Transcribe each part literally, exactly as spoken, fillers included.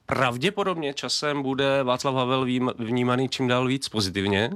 pravděpodobně časem bude Václav Havel vnímaný čím dál víc pozitivně.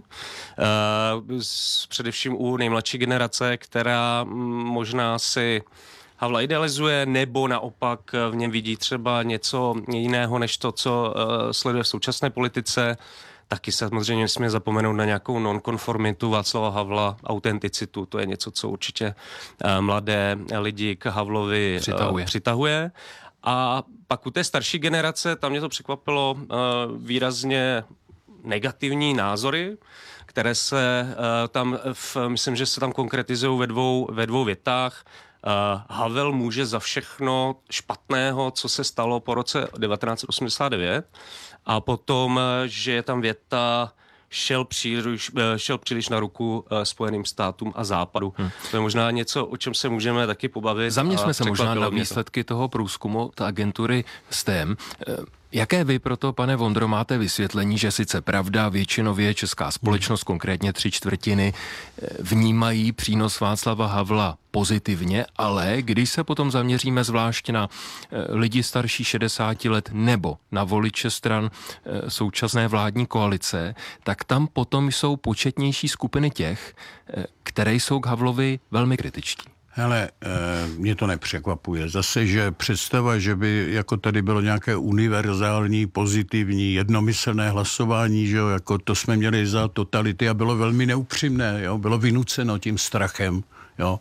Především u nejmladší generace, která možná si Havla idealizuje, nebo naopak v něm vidí třeba něco jiného, než to, co sleduje v současné politice. Taky se samozřejmě nesmí zapomenout na nějakou nonkonformitu Václava Havla, autenticitu. To je něco, co určitě mladé lidi k Havlovi přitahuje. přitahuje. A pak u té starší generace, tam mě to překvapilo výrazně negativní názory, které se tam, v, myslím, že se tam konkretizují ve dvou, ve dvou větách. Havel může za všechno špatného, co se stalo po roce devatenáct osmdesát devět, a potom, že je tam věta šel příliš, šel příliš na ruku Spojeným státům a Západu. Hmm. To je možná něco, o čem se můžeme taky pobavit. Zaměřme se možná na výsledky to. toho průzkumu, ta agentury S T E M. Jaké vy proto, pane Vondro, máte vysvětlení, že sice pravda, většinově česká společnost, hmm. konkrétně tři čtvrtiny, vnímají přínos Václava Havla pozitivně, ale když se potom zaměříme zvlášť na lidi starší šedesáti let nebo na voliče stran současné vládní koalice, tak tam potom jsou početnější skupiny těch, které jsou k Havlovi velmi kritičtí. Hele, mě to nepřekvapuje. Zase, že představa, že by jako tady bylo nějaké univerzální, pozitivní, jednomyslné hlasování, že jo, jako to jsme měli za totality a bylo velmi neupřímné, jo, bylo vynuceno tím strachem, jo.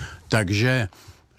Takže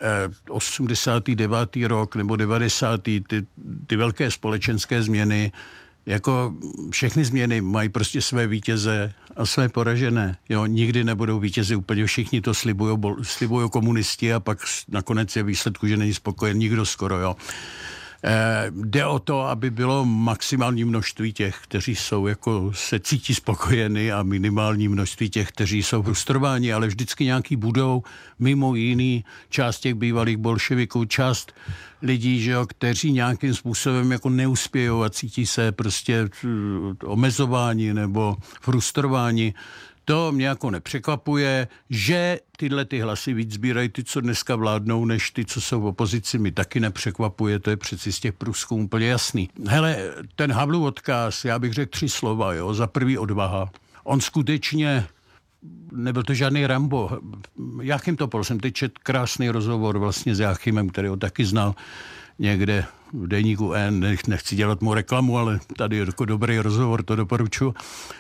osmdesátý devátý rok nebo devadesátý Ty, ty velké společenské změny, jako všechny změny mají prostě své vítěze a své poražené. Jo, nikdy nebudou vítězi úplně všichni, to slibují, slibují komunisti a pak nakonec je výsledku, že není spokojen nikdo skoro, jo. Eh, jde o to, aby bylo maximální množství těch, kteří jsou jako se cítí spokojeny a minimální množství těch, kteří jsou frustrováni, ale vždycky nějaký budou, mimo jiný část těch bývalých bolševiků, část lidí, že jo, kteří nějakým způsobem jako neuspějou a cítí se prostě omezováni nebo frustrováni. To mě jako nepřekvapuje, že tyhle ty hlasy víc sbírají ty, co dneska vládnou, než ty, co jsou v opozici, mi taky nepřekvapuje, to je přeci z těch průzkumů úplně jasný. Hele, ten Havlův odkaz, já bych řekl tři slova, jo, za prvý odvaha. On skutečně, nebyl to žádný Rambo. Jáchym Topol, jsem teď četl krásný rozhovor vlastně s Jáchymem, který ho taky znal někde v deníku N, nechci dělat mu reklamu, ale tady je jako dobrý rozhovor, to doporučuji.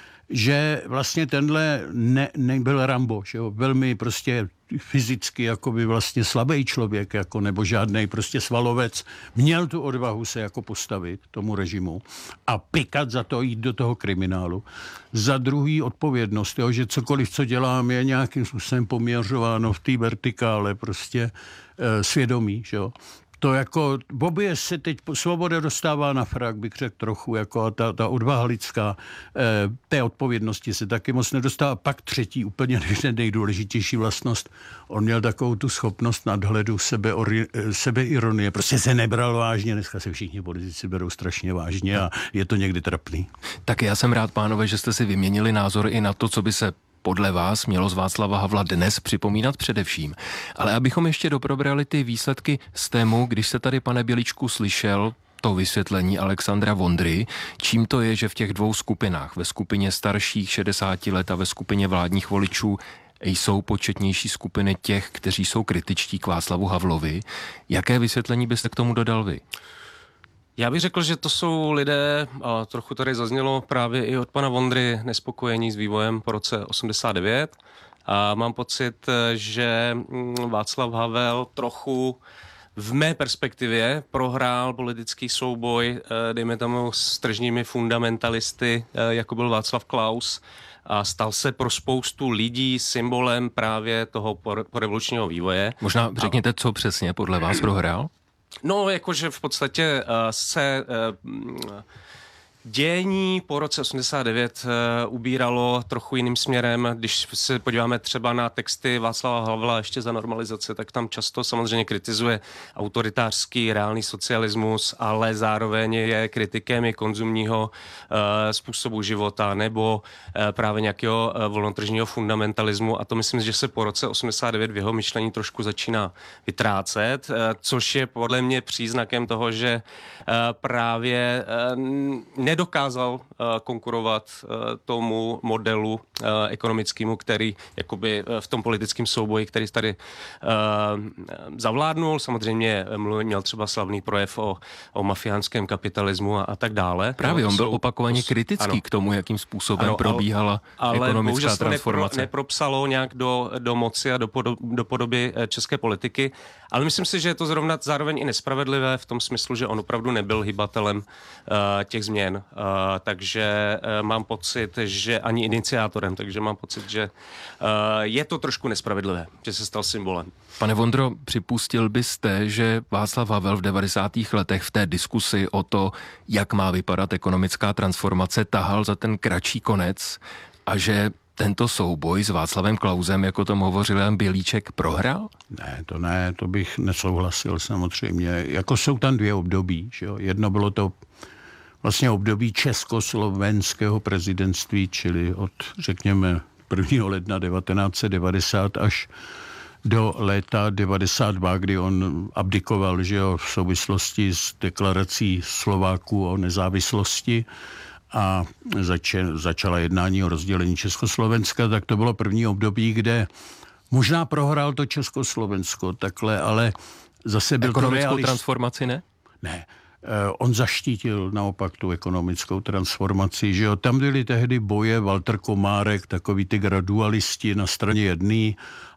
Že vlastně tenhle ne, nebyl Rambo, že jo, velmi prostě fyzicky jakoby vlastně slabý člověk, jako nebo žádnej prostě svalovec, měl tu odvahu se jako postavit tomu režimu a pikat za to, jít do toho kriminálu. Za druhý odpovědnost, jo, že cokoliv, co dělám, je nějakým způsobem poměřováno v té vertikále prostě e, svědomí, že jo. To jako, Bobě se teď svoboda dostává na frak, bych řekl trochu, jako a ta, ta odvaha lidská, eh, té odpovědnosti se taky moc nedostává. Pak třetí, úplně nejdůležitější vlastnost, on měl takovou tu schopnost nadhledu sebe, sebeironie, prostě se nebral vážně, dneska se všichni politici berou strašně vážně a je to někdy trapný. Tak já jsem rád, pánové, že jste si vyměnili názor i na to, co by se podle vás mělo z Václava Havla dnes připomínat především. Ale abychom ještě doprobrali ty výsledky z tému, když se tady, pane Běličku, slyšel to vysvětlení Alexandra Vondry, čím to je, že v těch dvou skupinách, ve skupině starších šedesáti let a ve skupině vládních voličů, jsou početnější skupiny těch, kteří jsou kritičtí k Václavu Havlovi. Jaké vysvětlení byste k tomu dodal vy? Já bych řekl, že to jsou lidé, a trochu tady zaznělo právě i od pana Vondry, nespokojení s vývojem po roce osmdesát devět. A mám pocit, že Václav Havel trochu v mé perspektivě prohrál politický souboj, dejme tomu, s tržními fundamentalisty, jako byl Václav Klaus, a stal se pro spoustu lidí symbolem právě toho porevolučního vývoje. Možná řekněte, co přesně podle vás prohrál? No, jakože v podstatě uh, se uh, Dění po roce osmdesát devět uh, ubíralo trochu jiným směrem. Když se podíváme třeba na texty Václava Havla ještě za normalizace, tak tam často samozřejmě kritizuje autoritářský reálný socialismus, ale zároveň je kritikem i konzumního uh, způsobu života nebo uh, právě nějakého uh, volnotržního fundamentalismu. A to myslím, že se po roce osmdesát devět v jeho myšlení trošku začíná vytrácet, uh, což je podle mě příznakem toho, že uh, právě uh, nedokázal uh, konkurovat uh, tomu modelu uh, ekonomickému, který jakoby uh, v tom politickém souboji, který tady uh, zavládnul. Samozřejmě měl třeba slavný projev o, o mafiánském kapitalismu a, a tak dále. Právě, no, on byl jsou, opakovaně to, kritický ano. k tomu, jakým způsobem ano, probíhala ale ekonomická transformace. Nepro, nepropsalo nějak do, do moci a do, podob, do podoby české politiky, ale myslím si, že je to zrovna zároveň i nespravedlivé v tom smyslu, že on opravdu nebyl hybatelem uh, těch změn. Uh, takže uh, mám pocit, že ani iniciátorem, takže mám pocit, že uh, je to trošku nespravedlivé, že se stal symbolem. Pane Vondro, připustil byste, že Václav Havel v devadesátých letech v té diskusi o to, jak má vypadat ekonomická transformace, tahal za ten kratší konec a že tento souboj s Václavem Klausem, jako tom hovořil Jan Bělíček, prohrál? Ne, to ne, to bych nesouhlasil samozřejmě. Jako jsou tam dvě období, že jo? Jedno bylo to vlastně období československého prezidentství, čili od, řekněme, prvního ledna devatenáct set devadesát až do léta devadesát dva, kdy on abdikoval, že jo, v souvislosti s deklarací Slováků o nezávislosti a zač- začala jednání o rozdělení Československa, tak to bylo první období, kde možná prohrál to Československo takhle, ale zase byl ekonomickou to realist... transformaci, ne? Ne. On zaštítil naopak tu ekonomickou transformaci, že jo. Tam byly tehdy boje Walter Komárek, takový ty gradualisti na straně jedný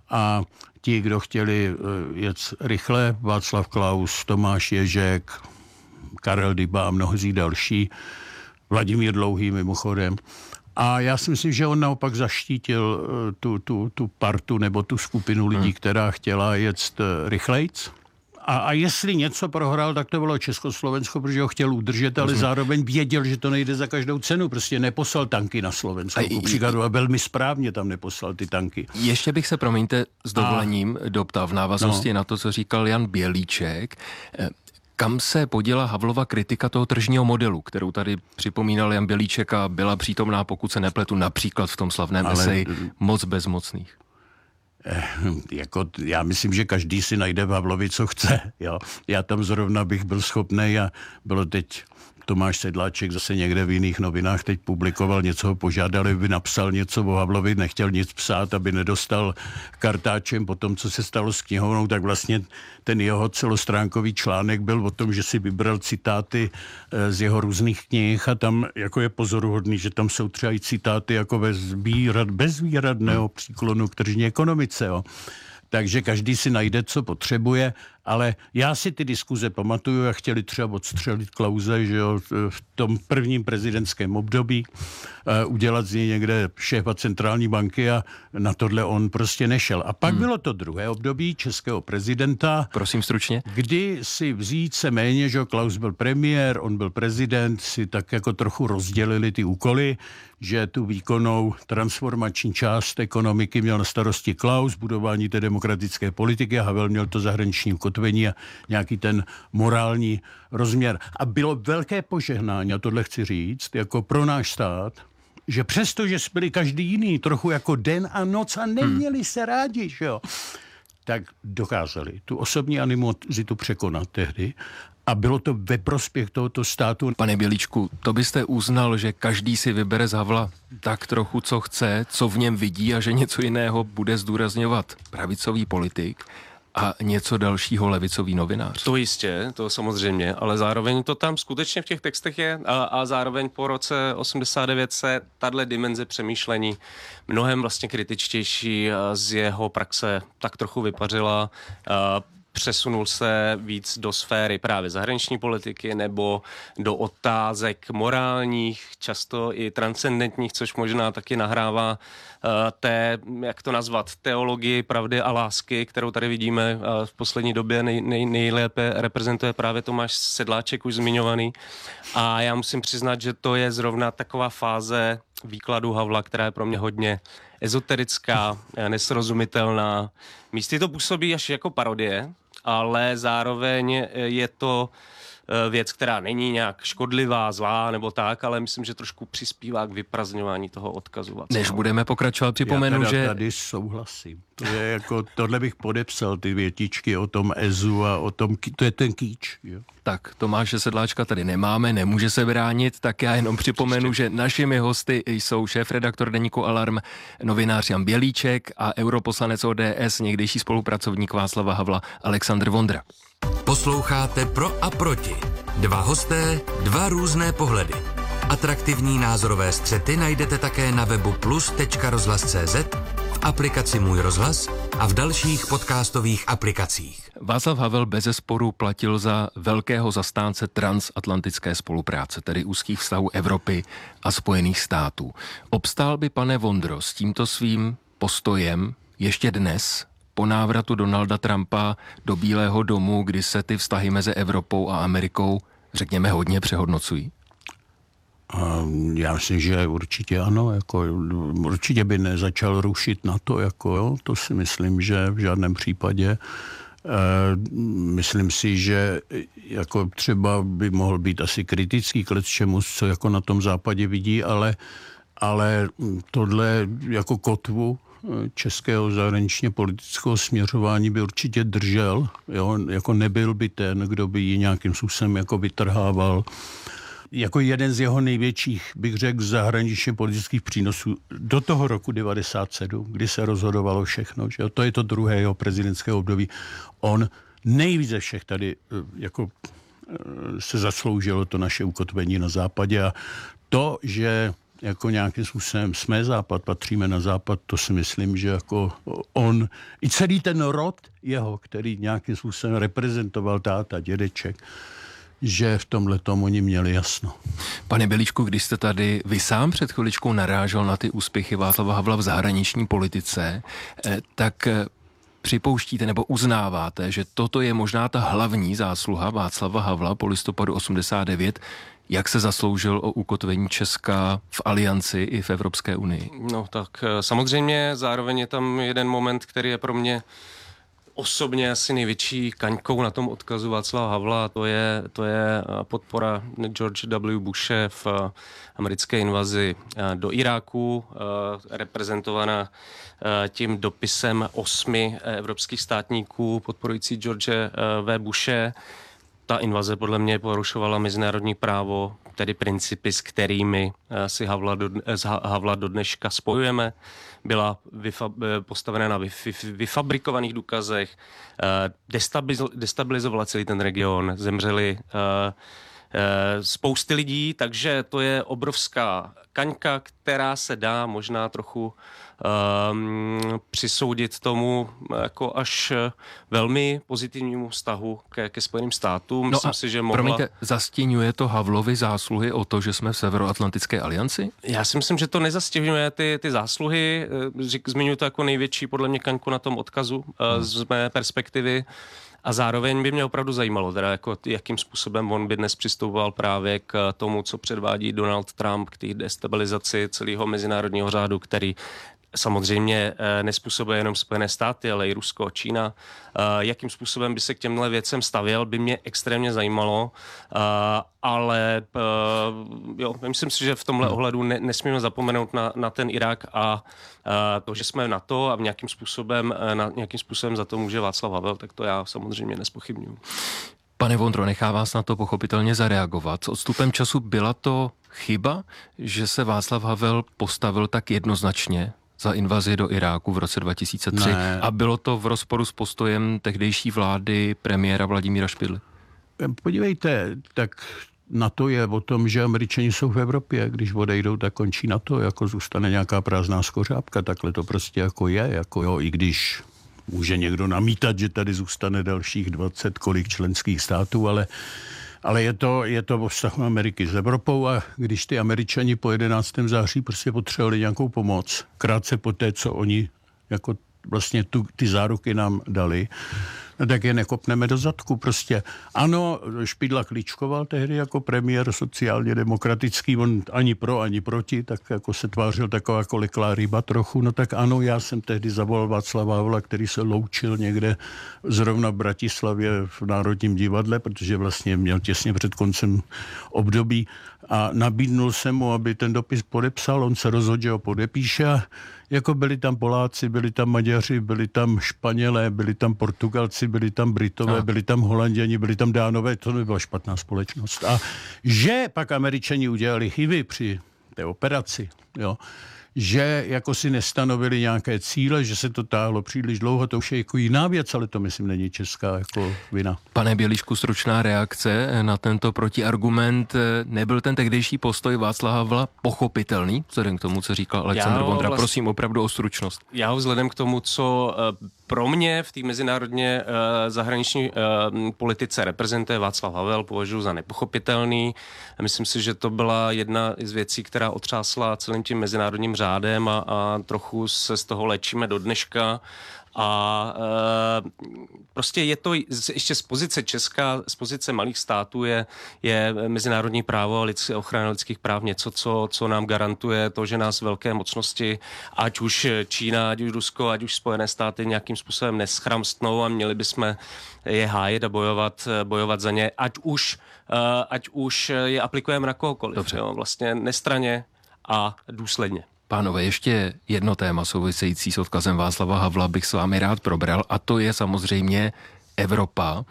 a ti, kdo chtěli jet rychle, Václav Klaus, Tomáš Ježek, Karel Dyba a mnozí další, Vladimír Dlouhý mimochodem. A já si myslím, že on naopak zaštítil tu, tu, tu partu nebo tu skupinu lidí, hmm. která chtěla jet rychlejc. A, a jestli něco prohrál, tak to bylo Československo, protože ho chtěl udržet, ale Rozumím. zároveň věděl, že to nejde za každou cenu. Prostě neposlal tanky na Slovensko. A, příkladu, a velmi správně tam neposlal ty tanky. Ještě bych se, promiňte, s dovolením a... doptal v návaznosti no. na to, co říkal Jan Bělíček. Kam se poděla Havlova kritika toho tržního modelu, kterou tady připomínal Jan Bělíček a byla přítomná, pokud se nepletu, například v tom slavném ale... eseji Moc bezmocných? Eh, jako, já myslím, že každý si najde v Havlovi, co chce. Jo? Já tam zrovna bych byl schopný a bylo teď Tomáš Sedláček zase někde v jiných novinách teď publikoval něco, ho požádali, by napsal něco o Havlovi, nechtěl nic psát, aby nedostal kartáčem po tom, co se stalo s knihovnou, tak vlastně ten jeho celostránkový článek byl o tom, že si vybral citáty z jeho různých knih a tam jako je pozoruhodný, že tam jsou třeba i citáty jako bezvýrad, bezvýradného příklonu k tržní ekonomice. Jo. Takže každý si najde, co potřebuje, ale já si ty diskuze pamatuju, jak chtěli třeba odstřelit Klause, že jo, v tom prvním prezidentském období, uh, udělat z něj někde šéfa centrální banky a na tohle on prostě nešel. A pak hmm. bylo to druhé období českého prezidenta. Prosím stručně. Kdy si vzít se méně, že Klaus byl premiér, on byl prezident, si tak jako trochu rozdělili ty úkoly, že tu výkonnou transformační část ekonomiky měl na starosti Klaus, budování té demokratické politiky a Havel měl to zahraniční ukotvení a nějaký ten morální rozměr. A bylo velké požehnání, a tohle chci říct, jako pro náš stát, že přesto, že byli každý jiný trochu jako den a noc a neměli hmm. se rádi, že jo, tak dokázali tu osobní animozitu překonat tehdy. A bylo to ve prospěch tohoto státu. Pane Bělíčku, to byste uznal, že každý si vybere z Havla tak trochu, co chce, co v něm vidí a že něco jiného bude zdůrazňovat pravicový politik a něco dalšího levicový novinář? To jistě, to samozřejmě, ale zároveň to tam skutečně v těch textech je a, a zároveň po roce osmdesát devět se tahle dimenze přemýšlení mnohem vlastně kritičtější z jeho praxe tak trochu vypařila. přesunul se víc do sféry právě zahraniční politiky nebo do otázek morálních, často i transcendentních, což možná taky nahrává uh, té, jak to nazvat, teologii pravdy a lásky, kterou tady vidíme uh, v poslední době nej, nej, nejlépe reprezentuje právě Tomáš Sedláček, už zmiňovaný. A já musím přiznat, že to je zrovna taková fáze výkladu Havla, která je pro mě hodně ezoterická, nesrozumitelná. Místy to působí až jako parodie, ale zároveň je to věc, která není nějak škodlivá, zlá nebo tak, ale myslím, že trošku přispívá k vyprazňování toho odkazu Václava. Než budeme pokračovat, připomenu, Já že... tady souhlasím. To je jako, tohle bych podepsal, ty větičky o tom ezu a o tom, to je ten kýč. Jo? Tak Tomáše Sedláčka tady nemáme, nemůže se bránit, tak já jenom připomenu, že našimi hosty jsou šéfredaktor deníku Alarm, novinář Jan Bělíček a europoslanec O D S, někdejší spolupracovník Václava Havla Alexandr Vondra. Posloucháte Pro a proti. Dva hosté, dva různé pohledy. Atraktivní názorové střety najdete také na webu plus tečka rozhlas tečka cé zet, v aplikaci Můj rozhlas a v dalších podcastových aplikacích. Václav Havel bezesporu platil za velkého zastánce transatlantické spolupráce, tedy úzkých vztahů Evropy a Spojených států. Obstál by, pane Vondro, s tímto svým postojem ještě dnes, po návratu Donalda Trumpa do Bílého domu, kdy se ty vztahy mezi Evropou a Amerikou, řekněme, hodně přehodnocují? Já myslím, že určitě ano, jako, určitě by nezačal rušit NATO, jako, jo, to si myslím, že v žádném případě. E, myslím si, že jako třeba by mohl být asi kritický k lecčemu, co jako na tom západě vidí, ale, ale tohle jako kotvu českého zahraničně politického směřování by určitě držel, jo, jako nebyl by ten, kdo by ji nějakým způsobem jako vytrhával. Jako jeden z jeho největších, bych řekl, zahraničně politických přínosů do toho roku devadesát sedm, kdy se rozhodovalo všechno, že jo, to je to druhé jeho prezidentské období. On nejvíce všech tady jako se zasloužilo to naše ukotvení na západě a to, že jako nějakým způsobem jsme západ, patříme na západ, to si myslím, že jako on, i celý ten rod jeho, který nějakým způsobem reprezentoval táta, dědeček, že v tomhletom oni měli jasno. Pane Bělíčku, když jste tady vy sám před chviličkou narážel na ty úspěchy Václava Havla v zahraniční politice, tak připouštíte nebo uznáváte, že toto je možná ta hlavní zásluha Václava Havla po listopadu osmdesát devět, jak se zasloužil o ukotvení Česka v alianci i v Evropské unii? No tak samozřejmě zároveň je tam jeden moment, který je pro mě osobně asi největší kaňkou na tom odkazu Václava Havla, to je, to je podpora George W. Bushe v americké invazi do Iráku, reprezentovaná tím dopisem osmi evropských státníků podporující George W. Bushe. Ta invaze podle mě porušovala mezinárodní právo, tedy principy, s kterými si Havla do, Havla do dneška spojujeme. Byla vyfa, postavená na vyf, vyfabrikovaných důkazech, destabilizovala celý ten region, zemřeli spousty lidí, takže to je obrovská kaňka, která se dá možná trochu um, přisoudit tomu jako až velmi pozitivnímu vztahu ke, ke Spojeným státům. No Myslím a si, že mohla... promiňte, zastěňuje to Havlovy zásluhy o to, že jsme v Severoatlantické alianci? Já si myslím, že to nezastěžňuje ty, ty zásluhy. Zmiňuji to jako největší podle mě kaňku na tom odkazu hmm. z mé perspektivy. A zároveň by mě opravdu zajímalo, teda jako, jakým způsobem on by dnes přistupoval právě k tomu, co předvádí Donald Trump, k té destabilizaci celého mezinárodního řádu, který samozřejmě nespůsobuje jenom Spojené státy, ale i Rusko, Čína. Jakým způsobem by se k těmhle věcem stavěl, by mě extrémně zajímalo, ale jo, myslím si, že v tomhle ohledu ne, nesmíme zapomenout na, na ten Irák a to, že jsme na to a v nějakým způsobem, na, nějakým způsobem za to může Václav Havel, tak to já samozřejmě nespochybňuji. Pane Vondro, nechá vás na to pochopitelně zareagovat. S odstupem času byla to chyba, že se Václav Havel postavil tak jednoznačně za invazi do Iráku v roce dva tisíce tři ne. A bylo to v rozporu s postojem tehdejší vlády premiéra Vladimíra Špidly? Podívejte, tak NATO je o tom, že Američani jsou v Evropě, když odejdou, tak končí NATO, jako zůstane nějaká prázdná skořápka, takhle to prostě jako je, jako jo, i když může někdo namítat, že tady zůstane dalších dvacet kolik členských států, ale Ale je to, je to o vztahu Ameriky s Evropou a když ty Američani po jedenáctého září prostě potřebovali nějakou pomoc, krátce po té, co oni jako vlastně tu, ty záruky nám dali, no tak je nekopneme do zadku prostě. Ano, Špidla klíčkoval tehdy jako premiér sociálně demokratický, on ani pro, ani proti, tak jako se tvářil taková jako leklá ryba trochu, no tak ano, já jsem tehdy zavolal Václava Havla, který se loučil někde zrovna v Bratislavě v Národním divadle, protože vlastně měl těsně před koncem období a nabídnul jsem mu, aby ten dopis podepsal, on se rozhodl, že ho podepíše a jako byli tam Poláci, byli tam Maďaři, byli tam Španělé, byli tam Portugalci, byli tam Britové, a. byli tam Holanděni, byli tam Dánové, to nebyla špatná společnost. A že pak Američani udělali chyby při té operaci, jo, že jako si nestanovili nějaké cíle, že se to táhlo příliš dlouho, to už je jako jiná věc, ale to myslím není česká jako vina. Pane Běličku, stručná reakce na tento protiargument. Nebyl ten tehdejší postoj Václava Havla pochopitelný, vzhledem k tomu, co říkal Alexandr Vondra? Vlastně, prosím opravdu o stručnost. Já ho vzhledem k tomu, co pro mě v té mezinárodně zahraniční politice reprezentuje Václav Havel, považuji za nepochopitelný. Myslím si, že to byla jedna z věcí, která otřásla celým tím mezinárodním řádem a, a trochu se z toho léčíme do dneška. A e, prostě je to ještě z pozice Česka, z pozice malých států je, je mezinárodní právo a lidské, ochrana lidských práv něco, co, co nám garantuje to, že nás velké mocnosti, ať už Čína, ať už Rusko, ať už Spojené státy nějakým způsobem neschramstnou a měli bychom je hájit a bojovat, bojovat za ně, ať už, e, ať už je aplikujeme na kohokoliv. Jo, vlastně nestranně a důsledně. Pánové, ještě jedno téma související s odkazem Václava Havla bych s vámi rád probral a to je samozřejmě Evropa.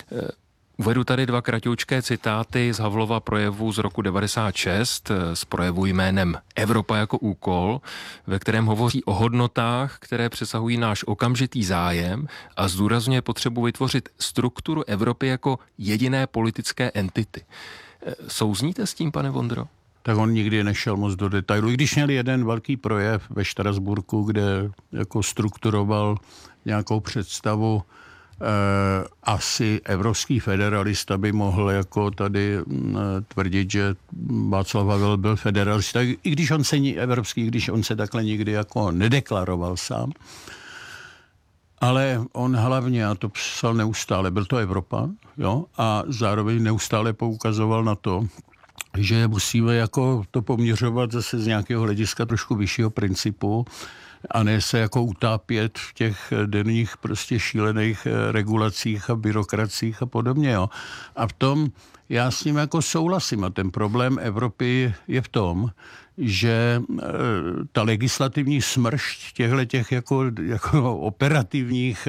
Uvedu tady dva kratoučké citáty z Havlova projevu z roku devadesát šest, z projevu jménem Evropa jako úkol, ve kterém hovoří o hodnotách, které přesahují náš okamžitý zájem a zdůrazňuje potřebu vytvořit strukturu Evropy jako jediné politické entity. Souzníte s tím, pane Vondro? Tak on nikdy nešel moc do detailu. I když měl jeden velký projev ve Štrasburku, kde jako strukturoval nějakou představu, eh, asi evropský federalista by mohl jako tady hm, tvrdit, že Václav Havel byl federalista, i když on se evropský, i když on se takhle nikdy jako nedeklaroval sám. Ale on hlavně, a to psal neustále, byl to Evropan, jo, a zároveň neustále poukazoval na to, že musíme jako to poměřovat zase z nějakého hlediska trošku vyššího principu a ne se jako utápět v těch denních prostě šílených regulacích a byrokracích a podobně. Jo. A v tom já s ním jako souhlasím a ten problém Evropy je v tom, že e, ta legislativní smršť těchto těch jako, jako operativních e,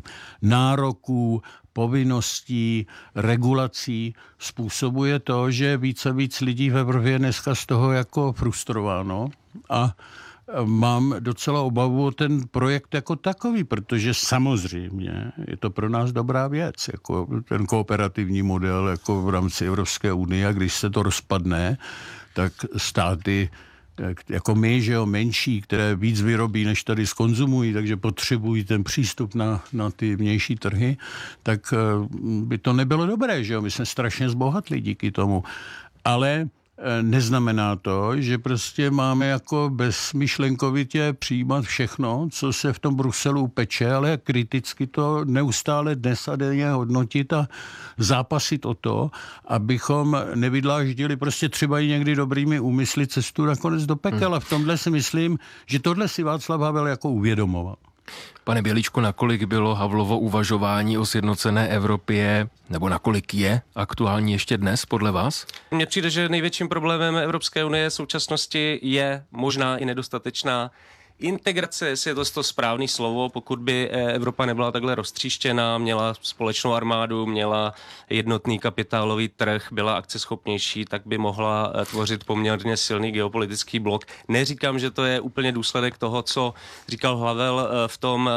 nároků, povinností, regulací způsobuje to, že více a víc lidí v Evropě je dneska z toho jako frustrováno a mám docela obavu o ten projekt jako takový, protože samozřejmě je to pro nás dobrá věc, jako ten kooperativní model jako v rámci Evropské unie a když se to rozpadne, tak státy jako my, že jo, menší, které víc vyrobí, než tady skonzumují, takže potřebují ten přístup na, na ty vnější trhy, tak by to nebylo dobré, že jo, my jsme strašně zbohatli díky tomu. Ale neznamená to, že prostě máme jako bezmyšlenkovitě přijímat všechno, co se v tom Bruselu peče, ale kriticky to neustále dnes a denně hodnotit a zápasit o to, abychom nevydláždili prostě třeba i někdy dobrými úmysly cestu nakonec do pekel. A v tomhle si myslím, že tohle si Václav Havel jako uvědomoval. Pane Běličku, nakolik bylo Havlovo uvažování o sjednocené Evropě, nebo nakolik je aktuální ještě dnes, podle vás? Mně přijde, že největším problémem Evropské unie v současnosti je možná i nedostatečná integrace, jestli je to, to správné slovo, pokud by Evropa nebyla takhle roztříštěná, měla společnou armádu, měla jednotný kapitálový trh, byla akceschopnější, tak by mohla tvořit poměrně silný geopolitický blok. Neříkám, že to je úplně důsledek toho, co říkal Havel v tom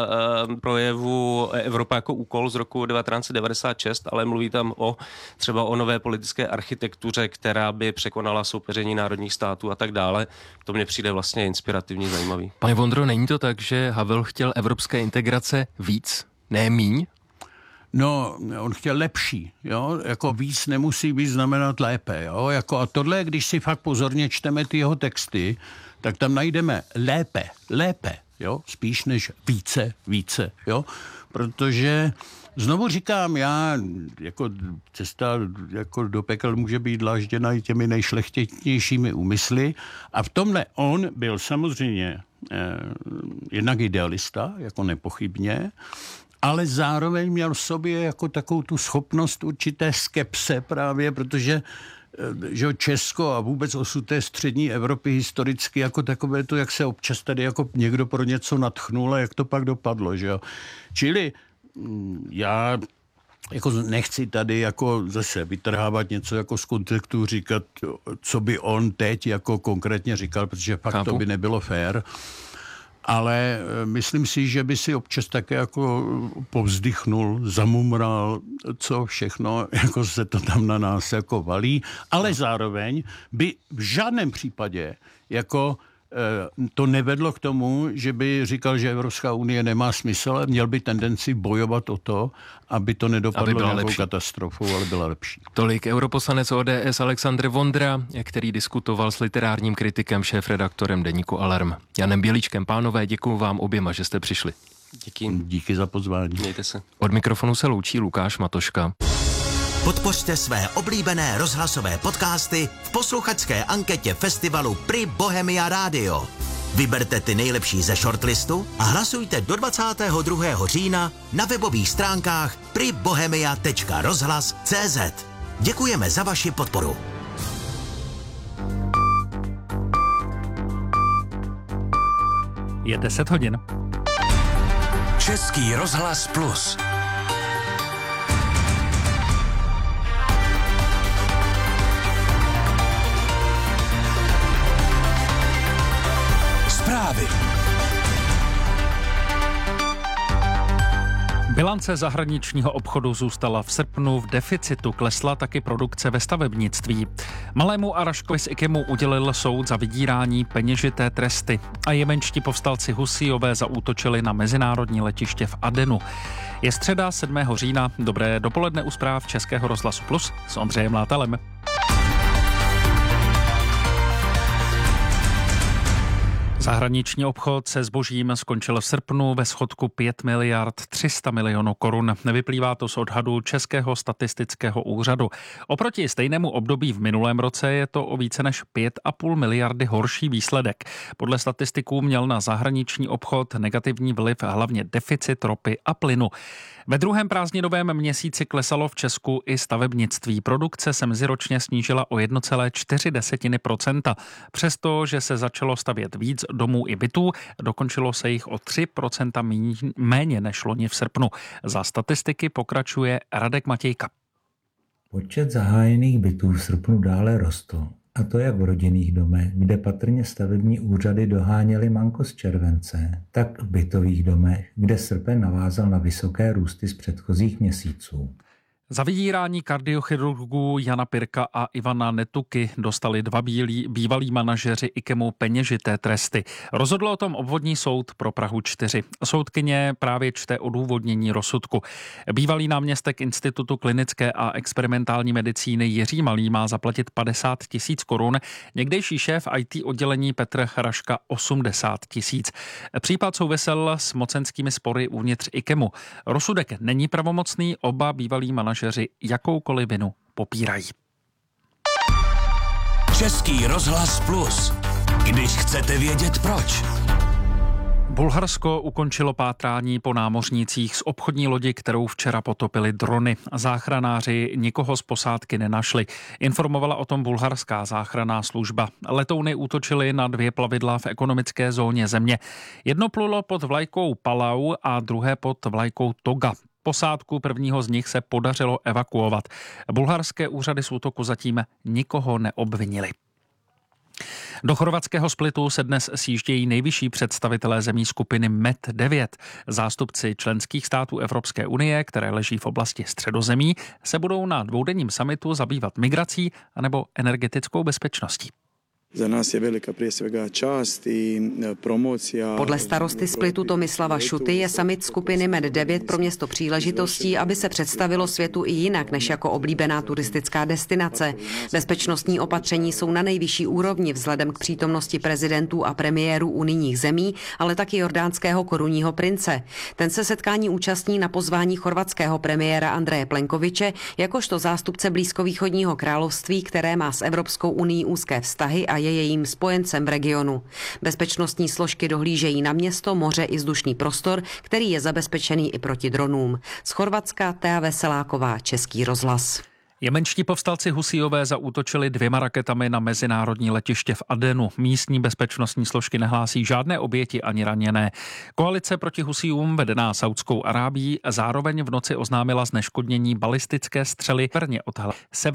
projevu Evropa jako úkol z roku devatenáct set devadesát šest, ale mluví tam o třeba o nové politické architektuře, která by překonala soupeření národních států a tak dále. To mně přijde vlastně inspirativní, zajímavý. Pane Vondro, není to tak, že Havel chtěl evropské integrace víc, ne míň? No, on chtěl lepší, jo, jako víc nemusí být znamenat lépe, jo, jako a tohle, když si fakt pozorně čteme ty jeho texty, tak tam najdeme lépe, lépe, jo, spíš než více, více, jo, protože znovu říkám, já, jako cesta jako do pekel může být dlážděna i těmi nejšlechtějšími úmysly a v tomhle on byl samozřejmě eh, jednak idealista, jako nepochybně, ale zároveň měl v sobě jako takovou tu schopnost určité skepse právě, protože že Česko a vůbec osud té střední Evropy historicky jako takové to, jak se občas tady jako někdo pro něco nadchnul a jak to pak dopadlo, že jo. Čili já jako nechci tady jako zase vytrhávat něco jako z kontextu, říkat, co by on teď jako konkrétně říkal, protože fakt Chápu. To by nebylo fér. Ale myslím si, že by si občas také jako povzdychnul, zamumral, co všechno, jako se to tam na nás jako valí, ale zároveň by v žádném případě jako to nevedlo k tomu, že by říkal, že Evropská unie nemá smysl, ale měl by tendenci bojovat o to, aby to nedopadlo aby nějakou lepší. katastrofou, ale byla lepší. Tolik europoslanec O D S Alexandr Vondra, který diskutoval s literárním kritikem, šéfredaktorem deníku Alarm Janem Bělíčkem. Pánové, děkuju vám oběma, že jste přišli. Díky. Díky za pozvání. Mějte se. Od mikrofonu se loučí Lukáš Matoška. Podpořte své oblíbené rozhlasové podcasty v posluchačské anketě festivalu Pri Bohemia Radio. Vyberte ty nejlepší ze shortlistu a hlasujte do dvacátého druhého října na webových stránkách pri bohemia tečka rozhlas tečka cé zet. Děkujeme za vaši podporu. Je deset hodin. Český rozhlas plus. Zprávy. Bilance zahraničního obchodu zůstala v srpnu v deficitu, klesla taky produkce ve stavebnictví. Malému Araškovi z Ikemu udělil soud za vydírání peněžité tresty a jemenští povstalci Husíové zaútočili na mezinárodní letiště v Adenu. Je středa sedmého října, dobré dopoledne u zpráv Českého rozhlasu Plus s Ondřejem Látalem. Zahraniční obchod se zbožím skončil v srpnu ve schodku pět miliard tři sta milionů korun. Nevyplývá to z odhadu Českého statistického úřadu. Oproti stejnému období v minulém roce je to o více než pět a půl miliardy horší výsledek. Podle statistiků měl na zahraniční obchod negativní vliv hlavně deficit ropy a plynu. Ve druhém prázdninovém měsíci klesalo v Česku i stavebnictví. Produkce se meziročně snížila o jedna celá čtyři procenta. Přestože se začalo stavět víc domů i bytů, dokončilo se jich o tři procenta méně než loni v srpnu. Za statistiky pokračuje Radek Matějka. Počet zahájených bytů v srpnu dále rostl. A to jak v rodinných domech, kde patrně stavební úřady doháněly manko z července, tak v bytových domech, kde srpen navázal na vysoké růsty z předchozích měsíců. Za vydírání kardiochirurgů Jana Pirka a Ivana Netuky dostali dva bílí, bývalí manažeři Ikemu peněžité tresty. Rozhodl o tom obvodní soud pro Prahu čtyři. Soudkyně právě čte odůvodnění rozsudku. Bývalý náměstek Institutu klinické a experimentální medicíny Jiří Malý má zaplatit padesát tisíc korun, někdejší šéf í té oddělení Petr Hraška osmdesát tisíc. Případ souvisel s mocenskými spory uvnitř Ikemu. Rozsudek není pravomocný, oba bývalí manažeři jakoukoliv vinu popírají. Český rozhlas plus. Když chcete vědět proč. Bulharsko ukončilo pátrání po námořnících z obchodní lodi, kterou včera potopili drony. Záchranáři nikoho z posádky nenašli. Informovala o tom bulharská záchranná služba. Letouny útočily na dvě plavidla v ekonomické zóně země. Jedno plulo pod vlajkou Palau a druhé pod vlajkou Toga. Posádku prvního z nich se podařilo evakuovat. Bulharské úřady z útoku zatím nikoho neobvinili. Do chorvatského Splitu se dnes sjíždějí nejvyšší představitelé zemí skupiny M E T devět. Zástupci členských států Evropské unie, které leží v oblasti Středozemí, se budou na dvoudenním summitu zabývat migrací anebo energetickou bezpečností. Za nás je velika prije svega čast i promocija. Podle starosty Splitu Tomislava Šuty je summit skupiny Med devět pro město příležitostí, aby se představilo světu i jinak než jako oblíbená turistická destinace. Bezpečnostní opatření jsou na nejvyšší úrovni vzhledem k přítomnosti prezidentů a premiérů unijních zemí, ale taky jordánského korunního prince. Ten se setkání účastní na pozvání chorvatského premiéra Andreje Plenkoviče, jakožto zástupce blízkovýchodního království, které má s Evropskou unií úzké vztahy a je jejím spojencem v regionu. Bezpečnostní složky dohlížejí na město, moře i vzdušný prostor, který je zabezpečený i proti dronům. Z Chorvatska Tea Veseláková, Český rozhlas. Jemenští povstalci Husíové zaútočili dvěma raketami na mezinárodní letiště v Adenu. Místní bezpečnostní složky nehlásí žádné oběti ani raněné. Koalice proti Husíům vedená Saudskou Arábií zároveň v noci oznámila zneškodnění balistické střely vrně odhalila